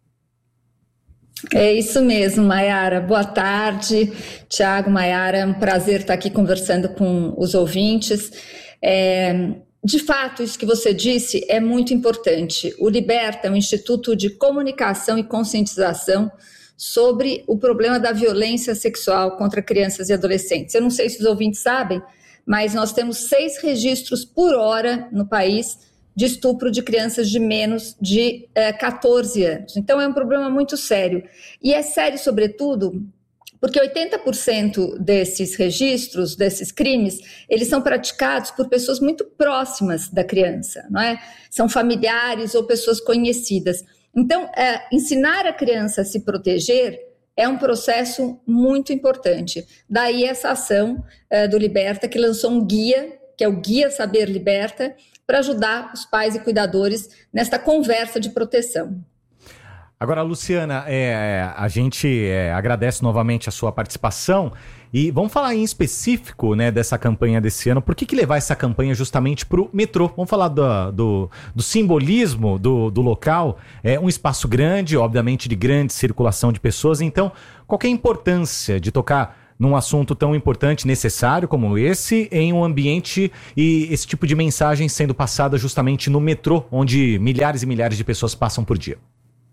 Speaker 21: É isso mesmo, Mayara. Boa tarde, Tiago, Mayara. É um prazer estar aqui conversando com os ouvintes. De fato, isso que você disse é muito importante. O Liberta é um instituto de comunicação e conscientização sobre o problema da violência sexual contra crianças e adolescentes. Eu não sei se os ouvintes sabem, mas nós temos 6 registros por hora no país de estupro de crianças de menos de 14 anos. Então é um problema muito sério. E é sério, sobretudo, porque 80% desses registros, desses crimes, eles são praticados por pessoas muito próximas da criança, não é? São familiares ou pessoas conhecidas. Então, ensinar a criança a se proteger é um processo muito importante. Daí essa ação do Liberta, que lançou um guia, que é o Guia Saber Liberta, para ajudar os pais e cuidadores nesta conversa de proteção.
Speaker 2: Agora, Luciana, a gente agradece novamente a sua participação e vamos falar em específico, né, dessa campanha desse ano. Por que levar essa campanha justamente para o metrô? Vamos falar do simbolismo do local. É um espaço grande, obviamente de grande circulação de pessoas. Então, qual que é a importância de tocar num assunto tão importante, necessário como esse, em um ambiente e esse tipo de mensagem sendo passada justamente no metrô, onde milhares e milhares de pessoas passam por dia?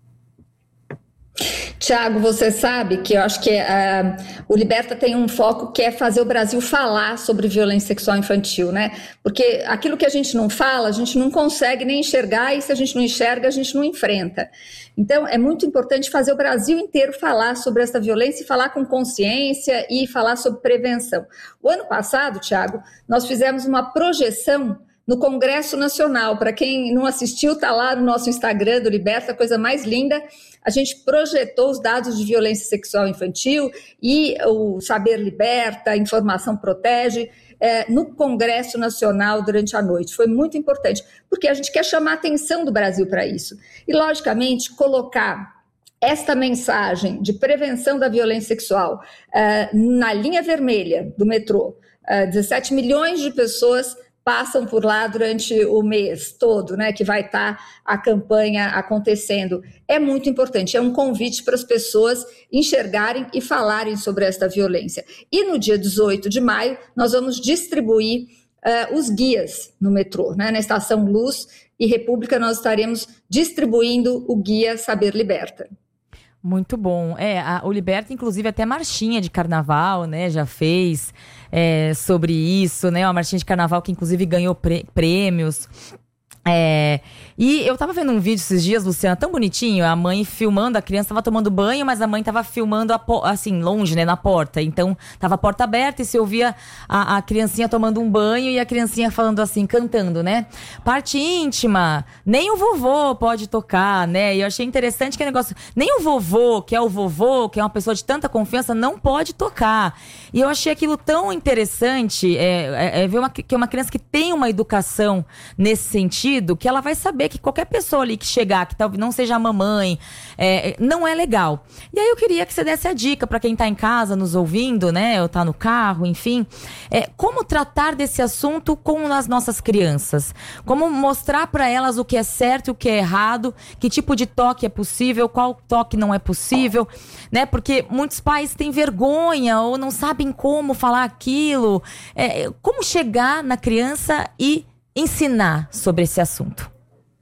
Speaker 21: Tiago, você sabe que eu acho que o Liberta tem um foco que é fazer o Brasil falar sobre violência sexual infantil, né? Porque aquilo que a gente não fala, a gente não consegue nem enxergar, e se a gente não enxerga, a gente não enfrenta. Então, é muito importante fazer o Brasil inteiro falar sobre essa violência e falar com consciência e falar sobre prevenção. O ano passado, Tiago, nós fizemos uma projeção no Congresso Nacional. Para quem não assistiu, está lá no nosso Instagram do Liberta, a coisa mais linda. A gente projetou os dados de violência sexual infantil e o Saber Liberta, a Informação Protege, no Congresso Nacional durante a noite. Foi muito importante, porque a gente quer chamar a atenção do Brasil para isso. E, logicamente, colocar esta mensagem de prevenção da violência sexual na linha vermelha do metrô. 17 milhões de pessoas passam por lá durante o mês todo, né, que vai estar a campanha acontecendo. É muito importante, é um convite para as pessoas enxergarem e falarem sobre esta violência. E no dia 18 de maio, nós vamos distribuir os guias no metrô, né, na Estação Luz e República, nós estaremos distribuindo o guia Saber Liberta.
Speaker 1: Muito bom. O Liberta, inclusive, até marchinha de carnaval, né, já fez sobre isso, né, uma marchinha de carnaval que, inclusive, ganhou prêmios. E eu tava vendo um vídeo esses dias, Luciana, tão bonitinho, a mãe filmando, a criança tava tomando banho, mas a mãe tava filmando assim, longe, né, na porta. Então, tava a porta aberta e se ouvia a criancinha tomando um banho e a criancinha falando assim, cantando, né? Parte íntima, nem o vovô pode tocar, né? E eu achei interessante que o negócio, nem o vovô, que é uma pessoa de tanta confiança, não pode tocar. E eu achei aquilo tão interessante, ver que é uma criança que tem uma educação nesse sentido, que ela vai saber que qualquer pessoa ali que chegar, que talvez não seja a mamãe, não é legal. E aí eu queria que você desse a dica para quem tá em casa nos ouvindo, né, ou tá no carro, enfim, como tratar desse assunto com as nossas crianças, como mostrar para elas o que é certo e o que é errado, que tipo de toque é possível, qual toque não é possível, né, porque muitos pais têm vergonha ou não sabem como falar aquilo, como chegar na criança e ensinar sobre esse assunto.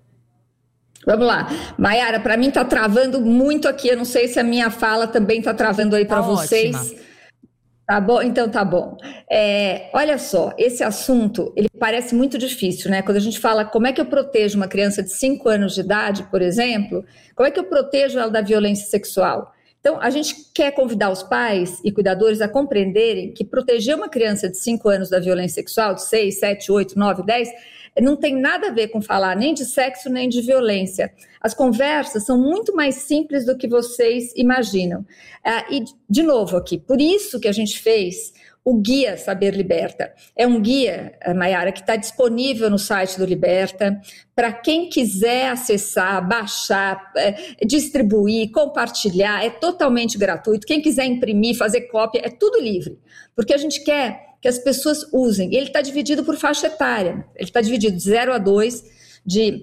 Speaker 21: Vamos lá. Maiara, para mim tá travando muito aqui, eu não sei se a minha fala também tá travando aí para vocês. Ótima. Tá bom? Então tá bom. Olha só, esse assunto, ele parece muito difícil, né? Quando a gente fala como é que eu protejo uma criança de 5 anos de idade, por exemplo, como é que eu protejo ela da violência sexual? Então, a gente quer convidar os pais e cuidadores a compreenderem que proteger uma criança de 5 anos da violência sexual, de 6, 7, 8, 9, 10, não tem nada a ver com falar nem de sexo nem de violência. As conversas são muito mais simples do que vocês imaginam. E, de novo aqui, por isso que a gente fez o Guia Saber Liberta. É um guia, Maiara, que está disponível no site do Liberta, para quem quiser acessar, baixar, distribuir, compartilhar, é totalmente gratuito. Quem quiser imprimir, fazer cópia, é tudo livre, porque a gente quer que as pessoas usem. Ele está dividido por faixa etária, ele está dividido de 0 a 2, de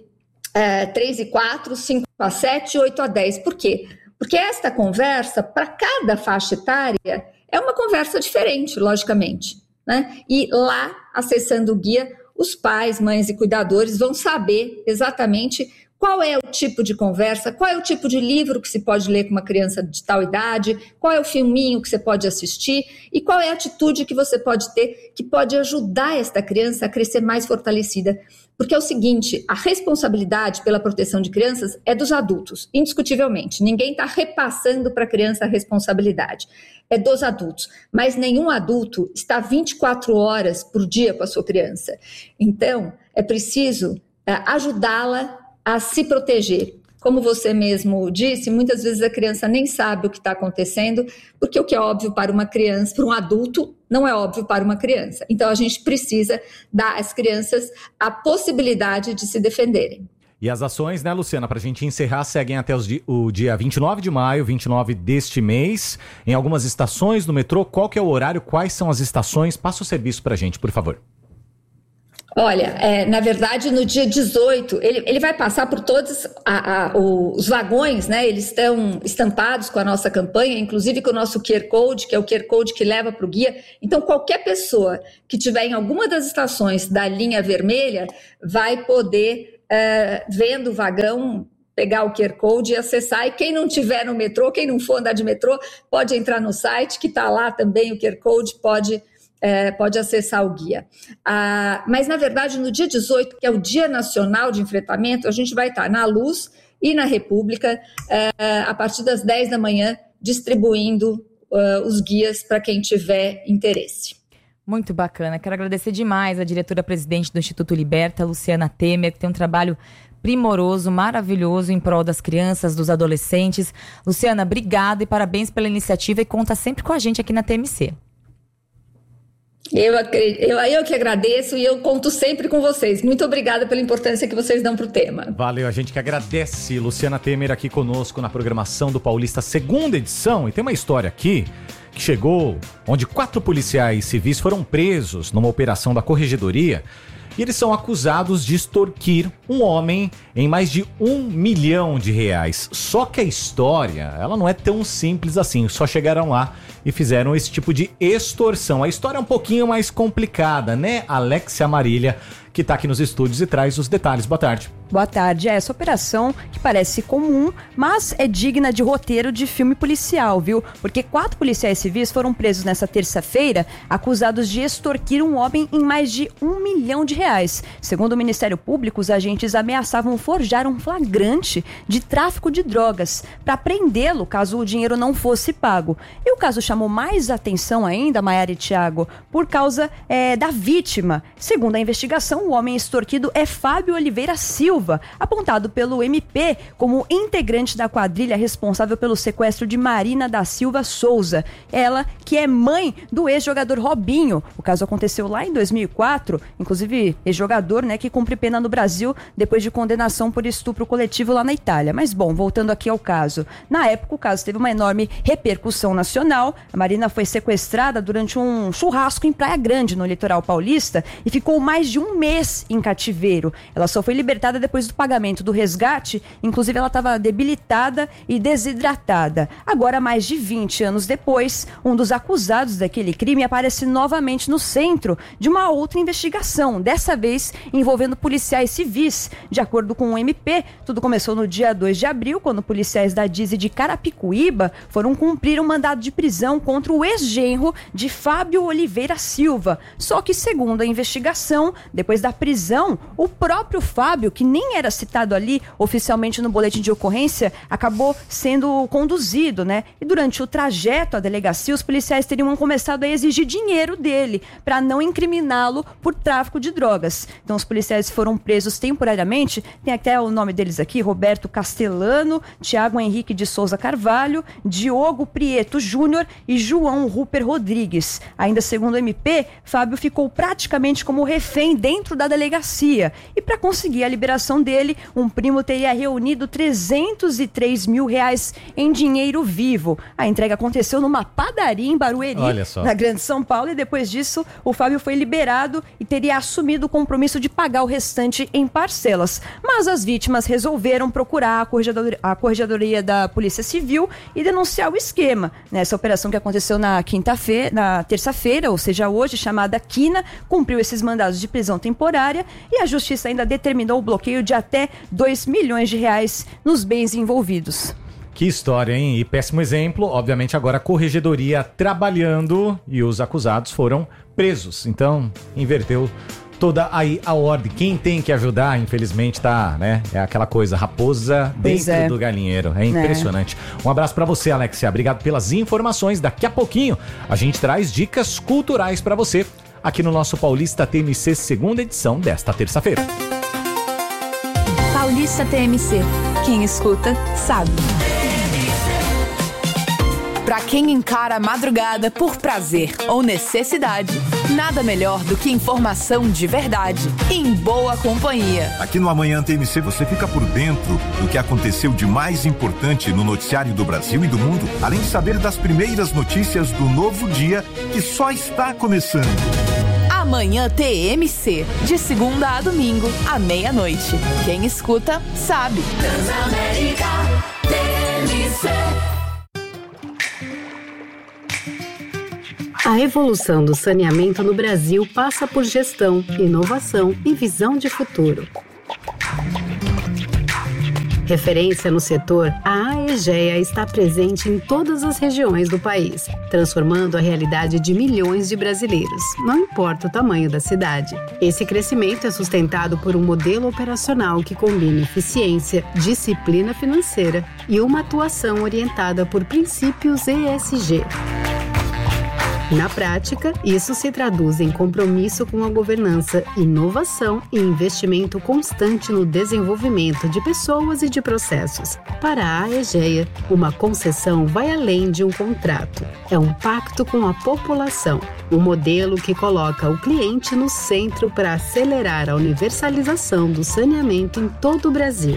Speaker 21: 3 e 4, 5 a 7 e 8 a 10. Por quê? Porque esta conversa, para cada faixa etária, é uma conversa diferente, logicamente, né? E lá, acessando o guia, os pais, mães e cuidadores vão saber exatamente qual é o tipo de conversa, qual é o tipo de livro que se pode ler com uma criança de tal idade, qual é o filminho que você pode assistir e qual é a atitude que você pode ter que pode ajudar esta criança a crescer mais fortalecida. Porque é o seguinte, a responsabilidade pela proteção de crianças é dos adultos, indiscutivelmente. Ninguém está repassando para a criança a responsabilidade. É dos adultos. Mas nenhum adulto está 24 horas por dia com a sua criança. Então, é preciso ajudá-la a se proteger. Como você mesmo disse, muitas vezes a criança nem sabe o que está acontecendo, porque o que é óbvio para uma criança, para um adulto, não é óbvio para uma criança. Então, a gente precisa dar às crianças a possibilidade de se defenderem.
Speaker 2: E as ações, né, Luciana, pra gente encerrar, seguem até o dia 29 de maio, 29 deste mês, em algumas estações do metrô. Qual que é o horário? Quais são as estações? Passa o serviço pra gente, por favor.
Speaker 21: Olha, na verdade, no dia 18, ele vai passar por todos os vagões, né? Eles estão estampados com a nossa campanha, inclusive com o nosso QR Code, que é o QR Code que leva para o guia. Então, qualquer pessoa que estiver em alguma das estações da linha vermelha vai poder, vendo o vagão, pegar o QR Code e acessar. E quem não tiver no metrô, quem não for andar de metrô, pode entrar no site, que está lá também o QR Code, pode acessar o guia. Mas, na verdade, no dia 18, que é o Dia Nacional de Enfrentamento, a gente vai estar na Luz e na República, a partir das 10 da manhã, distribuindo os guias para quem tiver interesse.
Speaker 1: Muito bacana. Quero agradecer demais a diretora-presidente do Instituto Liberta, Luciana Temer, que tem um trabalho primoroso, maravilhoso em prol das crianças, dos adolescentes. Luciana, obrigada e parabéns pela iniciativa e conta sempre com a gente aqui na TMC.
Speaker 21: Eu que agradeço e eu conto sempre com vocês. Muito obrigada pela importância que vocês dão para o tema.
Speaker 2: Valeu, a gente que agradece. Luciana Temer aqui conosco na programação do Paulista, segunda edição. E tem uma história aqui que chegou, onde 4 policiais civis foram presos numa operação da Corregedoria. E eles são acusados de extorquir um homem em mais de R$1 milhão. Só que a história, ela não é tão simples assim. Só chegaram lá e fizeram esse tipo de extorsão. A história é um pouquinho mais complicada, né, Alexia Marília, que tá aqui nos estúdios e traz os detalhes. Boa tarde.
Speaker 3: Boa tarde. Essa operação que parece comum, mas é digna de roteiro de filme policial, viu? Porque 4 policiais civis foram presos nessa terça-feira, acusados de extorquir um homem em mais de R$1 milhão. Segundo o Ministério Público, os agentes ameaçavam forjar um flagrante de tráfico de drogas para prendê-lo caso o dinheiro não fosse pago. E o caso chamou mais atenção ainda, Maiara e Thiago, por causa da vítima. Segundo a investigação, o homem extorquido é Fábio Oliveira Silva, apontado pelo MP como integrante da quadrilha responsável pelo sequestro de Marina da Silva Souza. Ela que é mãe do ex-jogador Robinho. O caso aconteceu lá em 2004, inclusive ex-jogador, né, que cumpre pena no Brasil depois de condenação por estupro coletivo lá na Itália. Mas bom, voltando aqui ao caso. Na época, o caso teve uma enorme repercussão nacional. A Marina foi sequestrada durante um churrasco em Praia Grande, no litoral paulista, e ficou mais de um mês em cativeiro. Ela só foi libertada depois do pagamento do resgate. Inclusive, ela estava debilitada e desidratada. Agora, mais de 20 anos depois, um dos acusados daquele crime aparece novamente no centro de uma outra investigação, dessa vez envolvendo policiais civis. De acordo com o MP, tudo começou no dia 2 de abril, quando policiais da DISE de Carapicuíba foram cumprir um mandado de prisão contra o ex-genro de Fábio Oliveira Silva. Só que, segundo a investigação, depois da prisão, o próprio Fábio, que nem era citado ali oficialmente no boletim de ocorrência, acabou sendo conduzido, né? E durante o trajeto à delegacia, os policiais teriam começado a exigir dinheiro dele para não incriminá-lo por tráfico de drogas. Então, os policiais foram presos temporariamente. Tem até o nome deles aqui: Roberto Castellano, Tiago Henrique de Souza Carvalho, Diogo Prieto Júnior e João Rupert Rodrigues. Ainda segundo o MP, Fábio ficou praticamente como refém dentro da delegacia. E para conseguir a liberação dele, um primo teria reunido R$303 mil em dinheiro vivo. A entrega aconteceu numa padaria em Barueri, na Grande São Paulo, e depois disso, o Fábio foi liberado e teria assumido o compromisso de pagar o restante em parcelas. Mas as vítimas resolveram procurar a Corregedoria da Polícia Civil e denunciar o esquema. Nessa operação que aconteceu na terça-feira, ou seja, hoje, chamada Quina, cumpriu esses mandados de prisão temporária e a Justiça ainda determinou o bloqueio de até R$2 milhões nos bens envolvidos.
Speaker 2: Que história, hein? E péssimo exemplo, obviamente agora a Corregedoria trabalhando e os acusados foram presos. Então, inverteu toda aí a ordem. Quem tem que ajudar, infelizmente, tá, né? É aquela coisa, raposa dentro do galinheiro. É impressionante. Um abraço pra você, Alexia. Obrigado pelas informações. Daqui a pouquinho a gente traz dicas culturais pra você aqui no nosso Paulista TMC, segunda edição desta terça-feira.
Speaker 13: Paulista TMC. Quem escuta, sabe.
Speaker 4: Para quem encara a madrugada por prazer ou necessidade, nada melhor do que informação de verdade em boa companhia.
Speaker 22: Aqui no Amanhã TMC você fica por dentro do que aconteceu de mais importante no noticiário do Brasil e do mundo, além de saber das primeiras notícias do novo dia que só está começando.
Speaker 4: Amanhã TMC, de segunda a domingo, à meia-noite. Quem escuta, sabe.
Speaker 23: Transamérica TMC.
Speaker 24: A evolução do saneamento no Brasil passa por gestão, inovação e visão de futuro. Referência no setor, a Aegea está presente em todas as regiões do país, transformando a realidade de milhões de brasileiros, não importa o tamanho da cidade. Esse crescimento é sustentado por um modelo operacional que combina eficiência, disciplina financeira e uma atuação orientada por princípios ESG. Na prática, isso se traduz em compromisso com a governança, inovação e investimento constante no desenvolvimento de pessoas e de processos. Para a Aegea, uma concessão vai além de um contrato. É um pacto com a população, um modelo que coloca o cliente no centro para acelerar a universalização do saneamento em todo o Brasil.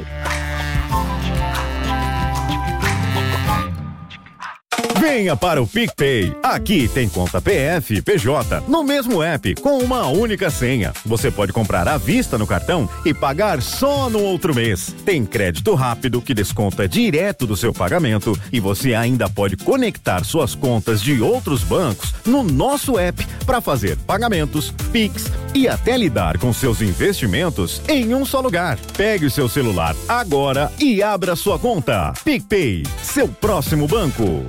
Speaker 25: Venha para o PicPay. Aqui tem conta PF e PJ no mesmo app com uma única senha. Você pode comprar à vista no cartão e pagar só no outro mês. Tem crédito rápido que desconta direto do seu pagamento e você ainda pode conectar suas contas de outros bancos no nosso app para fazer pagamentos, Pix e até lidar com seus investimentos em um só lugar. Pegue o seu celular agora e abra sua conta. PicPay, seu próximo banco.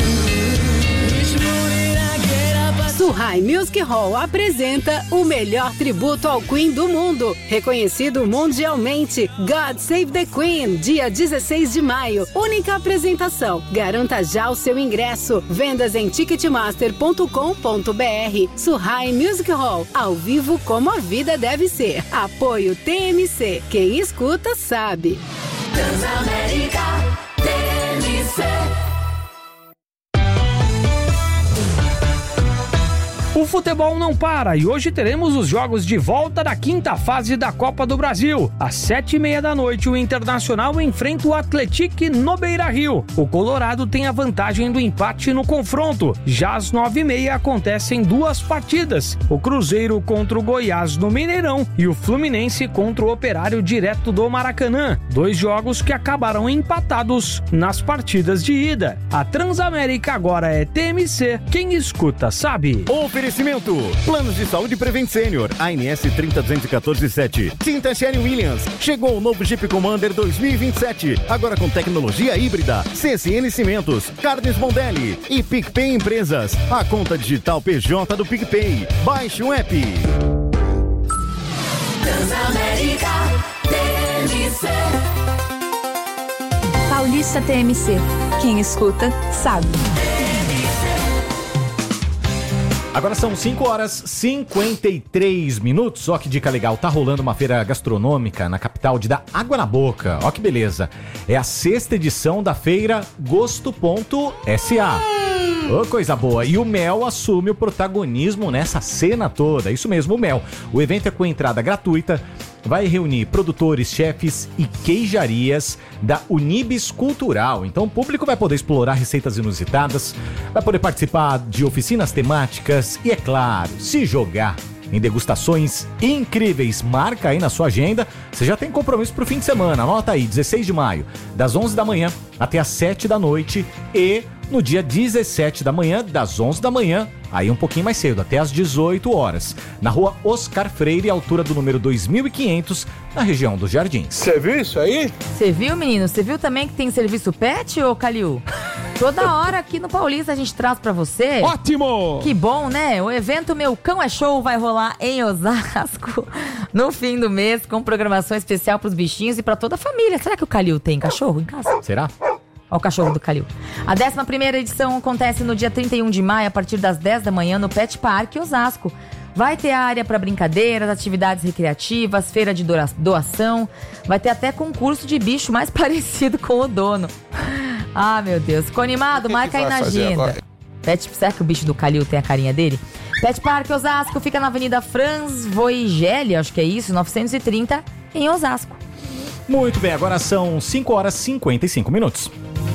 Speaker 24: Suhai Music Hall apresenta o melhor tributo ao Queen do mundo, reconhecido mundialmente. God Save the Queen, dia 16 de maio. Única apresentação. Garanta já o seu ingresso. Vendas em ticketmaster.com.br. Suhai Music Hall, ao vivo como a vida deve ser. Apoio TMC. Quem escuta sabe.
Speaker 23: Transamérica TMC.
Speaker 26: O futebol não para e hoje teremos os jogos de volta da quinta fase da Copa do Brasil. Às 7h30 da noite, o Internacional enfrenta o Atlético no Beira-Rio. O Colorado tem a vantagem do empate no confronto. Já às 9h30 acontecem duas partidas. O Cruzeiro contra o Goiás no Mineirão e o Fluminense contra o Operário direto do Maracanã. Dois jogos que acabaram empatados nas partidas de ida. A Transamérica agora é TMC. Quem escuta sabe.
Speaker 25: Oferecimento: Planos de Saúde Prevent Senior, ANS 30147. Tinta Sherwin-Williams. Chegou o novo Jeep Commander 2027, agora com tecnologia híbrida. CSN Cimentos, Carnes Mondelli e PicPay Empresas. A conta digital PJ do PicPay. Baixe o app.
Speaker 23: Transamérica TMC.
Speaker 13: Paulista TMC. Quem escuta, sabe.
Speaker 2: Agora são 5h53. Ó que dica legal, tá rolando uma feira gastronômica na capital de dar água na boca. Ó que beleza. É a 6ª edição da feira Gosto.sa. Ô, coisa boa. E o Mel assume o protagonismo nessa cena toda. Isso mesmo, o Mel. O evento é com entrada gratuita. Vai reunir produtores, chefes e queijarias da Unibis Cultural. Então o público vai poder explorar receitas inusitadas, vai poder participar de oficinas temáticas e, é claro, se jogar em degustações incríveis. Marca aí na sua agenda. Você já tem compromisso pro fim de semana. Anota aí, 16 de maio, das 11 da manhã até as 7 da noite. E no dia 17 da manhã, das 11 da manhã, aí um pouquinho mais cedo, até às 18 horas. Na rua Oscar Freire, altura do número 2500, na região dos Jardins.
Speaker 7: Você viu isso aí?
Speaker 1: Você viu, menino? Você viu também que tem serviço pet, ô Calil? Toda hora aqui no Paulista a gente traz pra você.
Speaker 7: Ótimo!
Speaker 1: Que bom, né? O evento Meu Cão é Show vai rolar em Osasco no fim do mês, com programação especial pros bichinhos e pra toda a família. Será que o Calil tem cachorro em casa?
Speaker 2: Será?
Speaker 1: Ó o cachorro do Calil. A 11ª edição acontece no dia 31 de maio, a partir das 10 da manhã, no Pet Park Osasco. Vai ter área para brincadeiras, atividades recreativas, feira de doação. Vai ter até concurso de bicho mais parecido com o dono. Ah, meu Deus. Ficou animado? Marca aí na agenda. Será que o bicho do Calil tem a carinha dele? Pet Park Osasco fica na Avenida Franz Voigeli, acho que é isso, 930, em Osasco.
Speaker 2: Muito bem, agora são 5h55.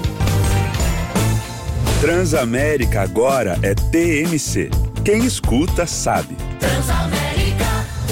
Speaker 5: Transamérica agora é TMC. Quem escuta sabe.
Speaker 23: Transamérica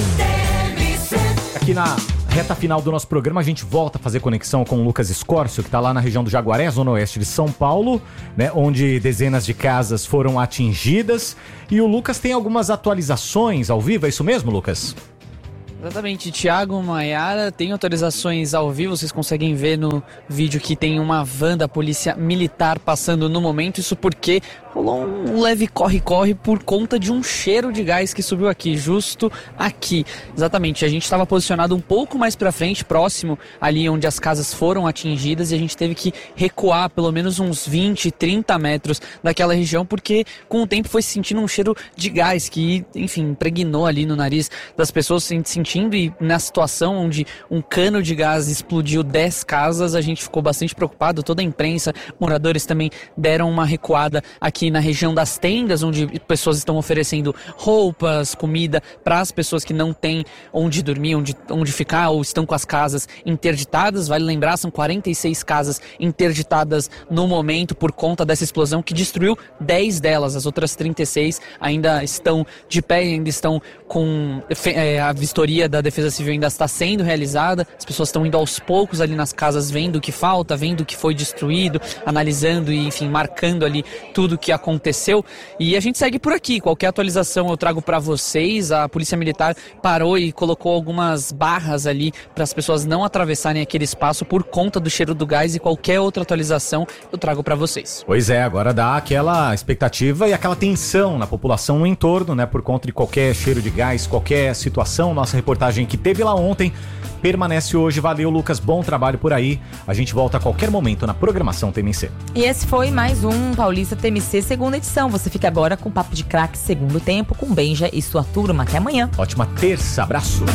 Speaker 23: TMC.
Speaker 2: Aqui na reta final do nosso programa, a gente volta a fazer conexão com o Lucas Escórcio, que está lá na região do Jaguaré, zona oeste de São Paulo, né, onde dezenas de casas foram atingidas. E o Lucas tem algumas atualizações ao vivo, é isso mesmo, Lucas?
Speaker 6: Exatamente, Thiago, Maiara, tem atualizações ao vivo, vocês conseguem ver no vídeo que tem uma van da polícia militar passando no momento, isso porque rolou um leve corre-corre por conta de um cheiro de gás que subiu aqui, justo aqui. Exatamente, a gente estava posicionado um pouco mais para frente, próximo ali onde as casas foram atingidas, e a gente teve que recuar pelo menos uns 20, 30 metros daquela região, porque com o tempo foi se sentindo um cheiro de gás que, enfim, impregnou ali no nariz das pessoas, sentindo, e na situação onde um cano de gás explodiu 10 casas, a gente ficou bastante preocupado, toda a imprensa, moradores também deram uma recuada aqui na região das tendas, onde pessoas estão oferecendo roupas, comida para as pessoas que não têm onde dormir, onde ficar, ou estão com as casas interditadas. Vale lembrar, são 46 casas interditadas no momento por conta dessa explosão que destruiu 10 delas. As outras 36 ainda estão de pé, ainda estão com a vistoria da Defesa Civil ainda está sendo realizada. As pessoas estão indo aos poucos ali nas casas, vendo o que falta, vendo o que foi destruído, analisando e, enfim, marcando ali tudo o que aconteceu. E a gente segue por aqui. Qualquer atualização eu trago para vocês. A Polícia Militar parou e colocou algumas barras ali para as pessoas não atravessarem aquele espaço por conta do cheiro do gás, e qualquer outra atualização eu trago para vocês.
Speaker 2: Pois é, agora dá aquela expectativa e aquela tensão na população no entorno, né, por conta de qualquer cheiro de gás, qualquer situação. Nossa reportagem que teve lá ontem permanece hoje. Valeu, Lucas, bom trabalho por aí. A gente volta a qualquer momento na programação TMC.
Speaker 1: E esse foi mais um Paulista TMC segunda edição. Você fica agora com Papo de Craque segundo tempo com Benja e sua turma. Até amanhã.
Speaker 2: Ótima terça, abraço.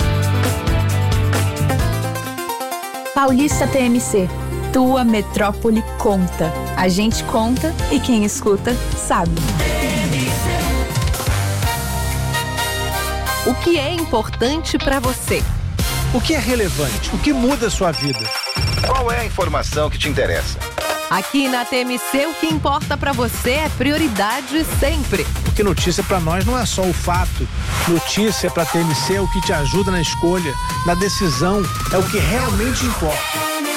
Speaker 13: Paulista TMC. Tua metrópole conta. A gente conta e quem escuta sabe.
Speaker 8: O que é importante para você?
Speaker 9: O que é relevante? O que muda a sua vida?
Speaker 10: Qual é a informação que te interessa?
Speaker 8: Aqui na TMC, o que importa para você é prioridade sempre.
Speaker 9: Porque notícia para nós não é só o fato. Notícia para a TMC é o que te ajuda na escolha, na decisão, é o que realmente importa.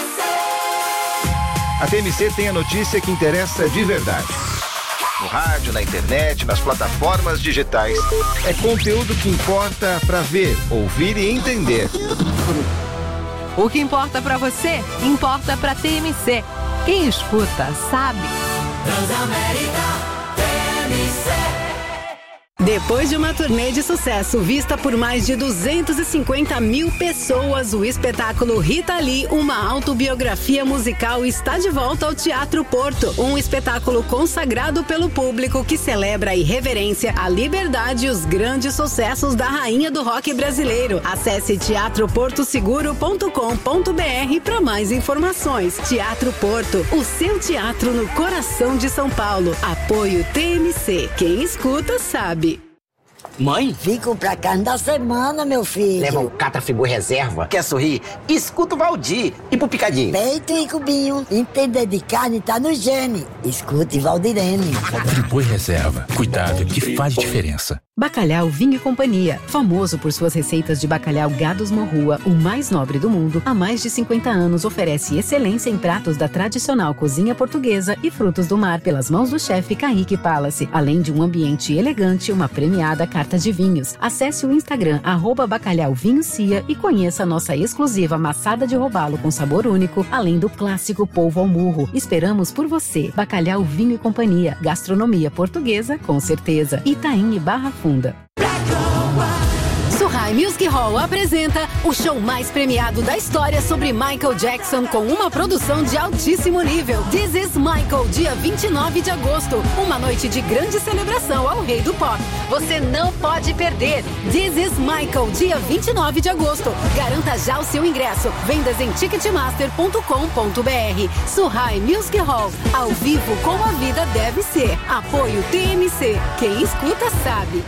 Speaker 10: A TMC tem a notícia que interessa de verdade. No rádio, na internet, nas plataformas digitais. É conteúdo que importa para ver, ouvir e entender.
Speaker 8: O que importa para você, importa para TMC. Quem escuta, sabe.
Speaker 23: Transamérica TMC.
Speaker 24: Depois de uma turnê de sucesso vista por mais de 250 mil pessoas, o espetáculo Rita Lee, uma autobiografia musical, está de volta ao Teatro Porto. Um espetáculo consagrado pelo público que celebra a irreverência, a liberdade e os grandes sucessos da rainha do rock brasileiro. Acesse teatroportoseguro.com.br para mais informações. Teatro Porto, o seu teatro no coração de São Paulo. Apoio TMC. Quem escuta, sabe.
Speaker 11: Mãe? Fico pra carne da semana, meu filho.
Speaker 27: Leva um Catrafigura reserva. Quer sorrir? Escuta o Valdir. E pro picadinho?
Speaker 11: Peito e cubinho. Entender de carne tá no gene. Escute Valdirene.
Speaker 12: Friboi reserva. Cuidado que faz diferença.
Speaker 24: Bacalhau Vinho e Companhia, famoso por suas receitas de bacalhau Gados Morrua, o mais nobre do mundo, há mais de 50 anos oferece excelência em pratos da tradicional cozinha portuguesa e frutos do mar pelas mãos do chefe Kaique Palace, além de um ambiente elegante e uma premiada carta de vinhos. Acesse o Instagram @bacalhauvinhocia e conheça a nossa exclusiva maçada de robalo com sabor único, além do clássico polvo ao murro. Esperamos por você. Bacalhau Vinho e Companhia, gastronomia portuguesa com certeza. Itaim e Barra Funda. Surrai Music Hall apresenta o show mais premiado da história sobre Michael Jackson com uma produção de altíssimo nível. This is Michael, dia 29 de agosto. Uma noite de grande celebração ao rei do pop. Você não pode perder. This is Michael, dia 29 de agosto. Garanta já o seu ingresso. Vendas em ticketmaster.com.br. Suhai Music Hall, ao vivo como a vida deve ser. Apoio TMC. Quem escuta sabe.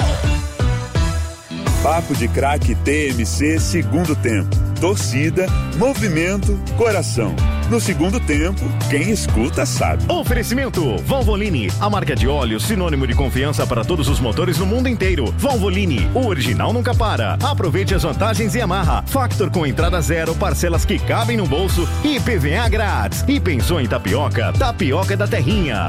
Speaker 5: Papo de Craque TMC segundo tempo. Torcida, movimento, coração. No segundo tempo, quem escuta sabe.
Speaker 25: Oferecimento Valvoline, a marca de óleo sinônimo de confiança para todos os motores no mundo inteiro. Valvoline, o original nunca para. Aproveite as vantagens Yamaha. Factor com entrada zero, parcelas que cabem no bolso e PVA grátis. E pensou em tapioca? Tapioca da Terrinha.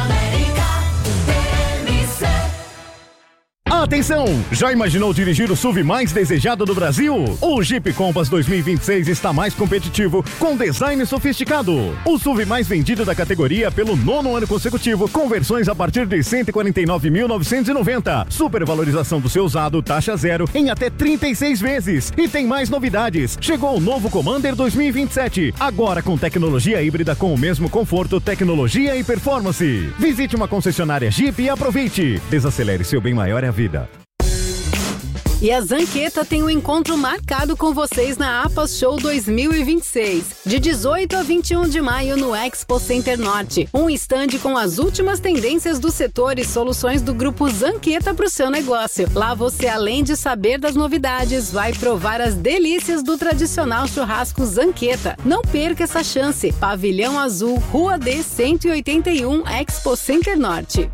Speaker 25: Atenção! Já imaginou dirigir o SUV mais desejado do Brasil? O Jeep Compass 2026 está mais competitivo, com design sofisticado. O SUV mais vendido da categoria pelo 9º ano consecutivo, com versões a partir de R$ 149.990. Supervalorização do seu usado, taxa zero, em até 36 vezes. E tem mais novidades. Chegou o novo Commander 2027, agora com tecnologia híbrida com o mesmo conforto, tecnologia e performance. Visite uma concessionária Jeep e aproveite. Desacelere seu bem maior é a vida.
Speaker 24: E a Zanqueta tem um encontro marcado com vocês na APAS Show 2026, de 18 a 21 de maio no Expo Center Norte. Um estande com as últimas tendências do setor e soluções do grupo Zanqueta para o seu negócio. Lá você, além de saber das novidades, vai provar as delícias do tradicional churrasco Zanqueta. Não perca essa chance. Pavilhão Azul, Rua D 181, Expo Center Norte.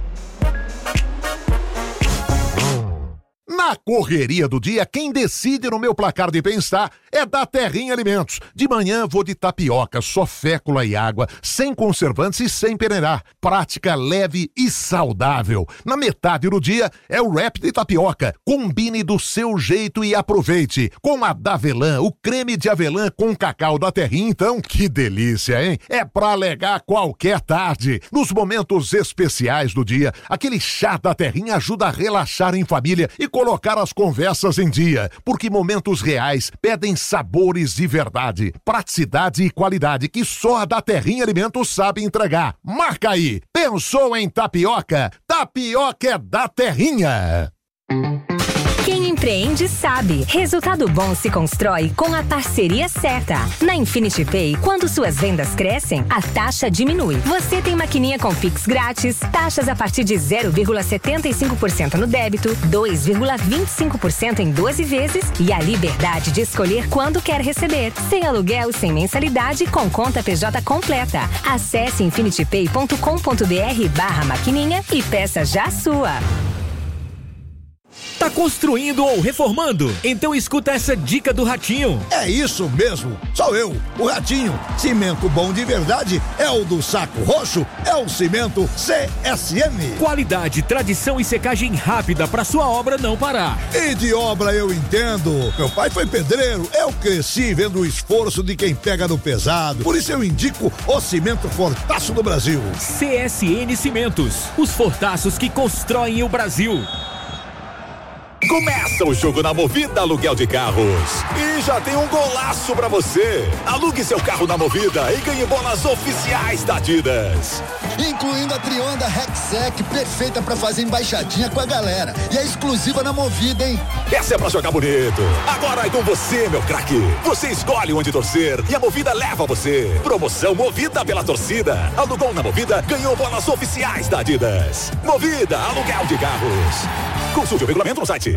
Speaker 14: Na correria do dia, quem decide no meu placar de bem-estar é da Terrinha Alimentos. De manhã vou de tapioca, só fécula e água, sem conservantes e sem peneirar. Prática, leve e saudável. Na metade do dia é o wrap de tapioca. Combine do seu jeito e aproveite. Com a Davelã, o creme de avelã com cacau da Terrinha, então, que delícia, hein? É pra alegar qualquer tarde. Nos momentos especiais do dia, aquele chá da Terrinha ajuda a relaxar em família e colocar as conversas em dia, porque momentos reais pedem sabores de verdade, praticidade e qualidade que só a da Terrinha Alimentos sabe entregar. Marca aí! Pensou em tapioca? Tapioca é da Terrinha!
Speaker 15: Quem empreende sabe. Resultado bom se constrói com a parceria certa. Na Infinity Pay, quando suas vendas crescem, a taxa diminui. Você tem maquininha com Pix grátis, taxas a partir de 0,75% no débito, 2,25% em 12 vezes e a liberdade de escolher quando quer receber. Sem aluguel, sem mensalidade, com conta PJ completa. Acesse infinitypay.com.br/maquininha e peça já a sua.
Speaker 16: Tá construindo ou reformando? Então escuta essa dica do Ratinho.
Speaker 17: É isso mesmo, sou eu, o Ratinho. Cimento bom de verdade é o do Saco Roxo, é o cimento CSM.
Speaker 16: Qualidade, tradição e secagem rápida pra sua obra não parar.
Speaker 17: E de obra eu entendo. Meu pai foi pedreiro, eu cresci vendo o esforço de quem pega no pesado. Por isso eu indico o cimento Fortaço do Brasil.
Speaker 16: CSN Cimentos, os fortaços que constroem o Brasil.
Speaker 18: Começa o jogo na Movida Aluguel de Carros. E já tem um golaço pra você. Alugue seu carro na Movida e ganhe bolas oficiais da Adidas.
Speaker 19: Incluindo a Trionda Rexec, perfeita pra fazer embaixadinha com a galera. E é exclusiva na Movida, hein?
Speaker 18: Essa é pra jogar bonito. Agora é com você, meu craque. Você escolhe onde torcer e a Movida leva você. Promoção Movida pela torcida. Alugou na Movida, ganhou bolas oficiais da Adidas. Movida Aluguel de Carros. Consulte o regulamento no site.